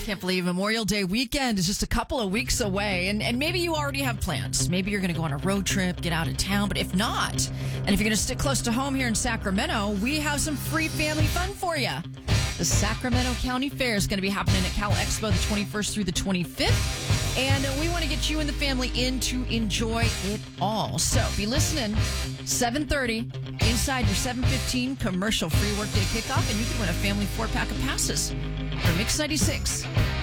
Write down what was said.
Can't believe Memorial Day weekend is just a couple of weeks away. And maybe you already have plans. Maybe you're going to go on a road trip, get out of town. But if not, and if you're going to stick close to home here in Sacramento, we have some free family fun for you. The Sacramento County Fair is going to be happening at Cal Expo the 21st through the 25th. And we want to get you and the family in to enjoy it all. So be listening, 7:30, inside your 7:15 commercial free workday kickoff, and you can win a family 4-pack of passes for Mix 96.